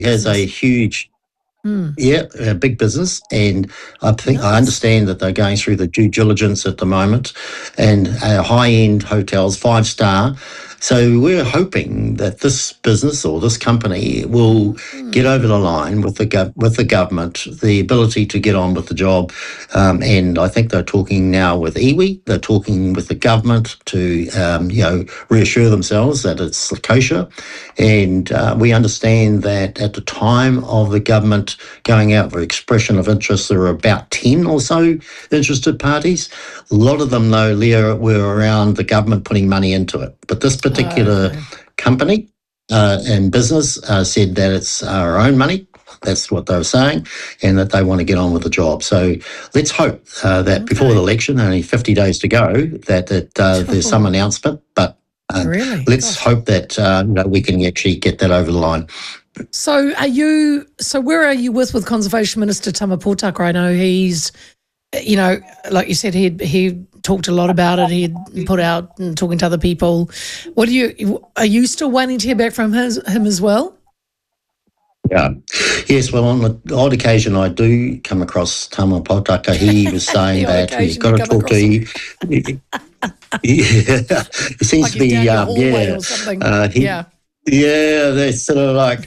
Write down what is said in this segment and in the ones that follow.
has a business. huge, Mm, a big business, and I nice. understand that they're going through the due diligence at the moment, and high-end hotels, 5-star. So we're hoping that this business or this company will get Mm, over the line with the government, the ability to get on with the job, and I think they're talking now with iwi. They're talking with the government to reassure themselves that it's kosher, and we understand that at the time of the government going out for expression of interest, there were about 10 or so interested parties. A lot of them, though, Leah, were around the government putting money into it. But this particular okay. company and business said that it's our own money. That's what they were saying, and that they want to get on with the job. So let's hope that before the Okay. election, only 50 days to go, that there's some Oh, announcement. But really? let's Gosh. hope that we can actually get that over the line. So where are you with Conservation Minister Tama Potaka? I know he's, like you said, he talked a lot about it. He'd put out and talking to other people. Are you still waiting to hear back from him as well? Yeah. Yes, well, on the odd occasion I do come across Tama Potaka. He was saying The odd that we've occasion you got to come talk across him, to yeah, it seems like to he's be, down your hallway yeah, or something. he, Yeah. yeah, that's sort of like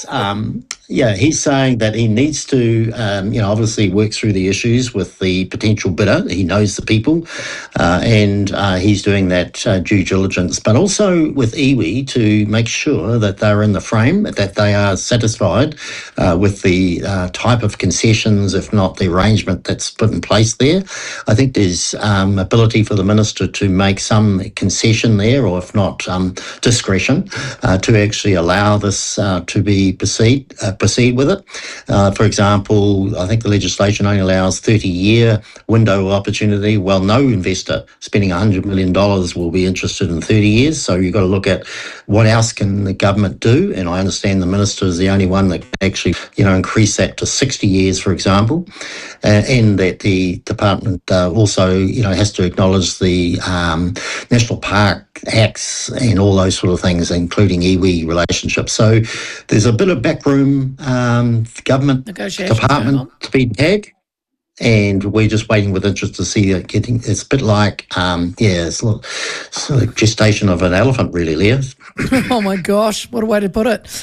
he's saying that he needs to, obviously work through the issues with the potential bidder. He knows the people, and he's doing that due diligence, but also with iwi to make sure that they're in the frame, that they are satisfied with the type of concessions, if not the arrangement that's put in place there. I think there's ability for the minister to make some concession there, or if not discretion, to actually allow this to be proceed with it. For example, I think the legislation only allows 30-year window of opportunity. Well, no investor spending $100 million will be interested in 30 years. So you've got to look at what else can the government do. And I understand the minister is the only one that can actually, increase that to 60 years, for example, and that the department also, has to acknowledge the National Park Acts and all those sort of things, including iwi relationships. So there's a bit of backroom government Negotiations going department on. to be had, and we're just waiting with interest to see it getting. It's a bit like, it's sort of gestation of an elephant, really, Leah. Oh my gosh, what a way to put it.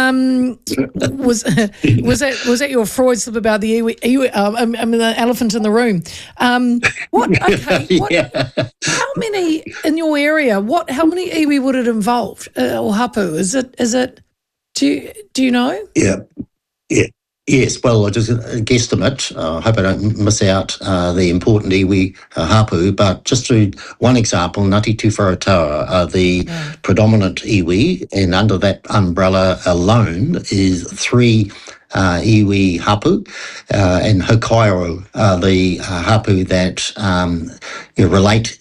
Was was that your Freud slip about the the elephant in the room? What? Okay, what? Yeah. How many in your area? How many iwi would it involve or hapu? Is it? Do you know? Yeah. Yeah. Yes, well, I just guesstimate. I hope I don't miss out the important iwi hapu, but just through one example, Ngāti Tuwharetoa are the predominant iwi, and under that umbrella alone is 3 iwi hapu, and Hokairo are the hapu that relate,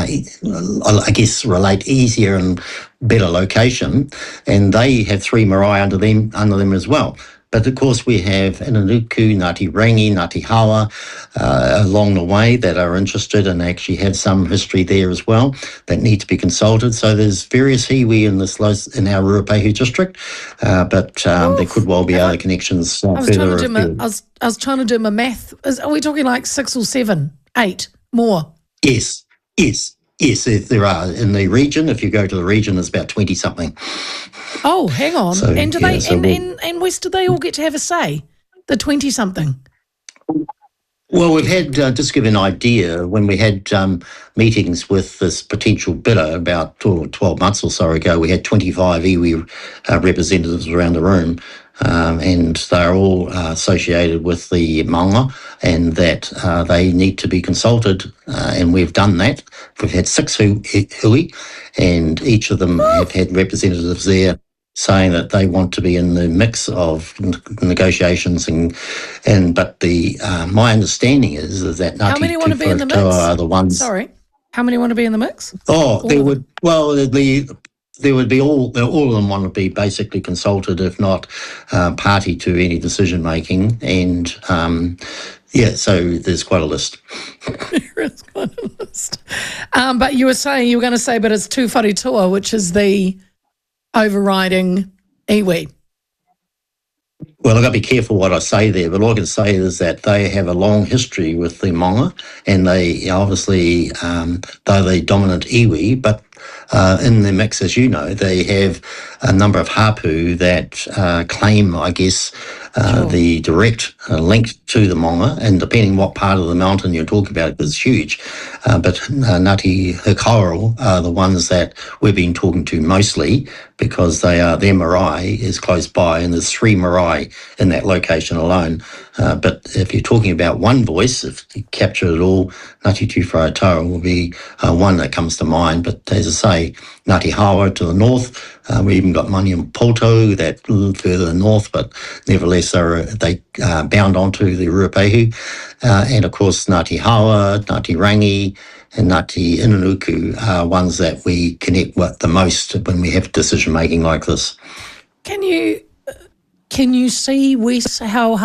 I guess, relate easier and better location, and they have 3 marae under them as well. But of course, we have Inanuku, Ngāti Rangi, Ngāti Hawa along the way that are interested and actually have some history there as well that need to be consulted. So there's various iwi in our Ruapehu district, but there could well be other connections further afield. I was trying to do my math. Are we talking like 6 or 7, 8 more? Yes, yes. Yes, there are. In the region, if you go to the region, there's about 20 something. Oh, hang on. So, and do and West, do they all get to have a say? The 20 something. Well, we've had, just to give you an idea, when we had meetings with this potential bidder about 12 months or so ago, we had 25 iwi representatives around the room, and they're all associated with the maunga, and that they need to be consulted, and we've done that. We've had 6 hui, and each of them have had representatives there saying that they want to be in the mix of negotiations, but the my understanding is that How many want to be in the mix? are the ones. Sorry, how many want to be in the mix? Oh, there would be all of them want to be basically consulted, if not party to any decision making, and so there's quite a list. There is quite a list. But you were going to say, but it's Tuwharetoa, which is the overriding iwi. Well, I've got to be careful what I say there, but all I can say is that they have a long history with the Maunga, and they obviously, they're the dominant iwi, but in the mix, as you know, they have a number of hapu that claim, I guess, the direct link to the Maunga, and depending what part of the mountain you're talking about, it's huge. But Ngāti Hikaoro are the ones that we've been talking to mostly, because their marae is close by, and there's 3 marae in that location alone. But if you're talking about one voice, if you capture it all, Ngāti Tūwharatau will be one that comes to mind. But as I say, Ngāti Hawa to the north, we even got Mani and Poto that a little further north, but nevertheless they bound onto the Ruapehu. And of course Ngāti Hawa, Ngāti Rangi, and Ngāti Inanuku are ones that we connect with the most when we have decision making like this. Can you see, Wes, how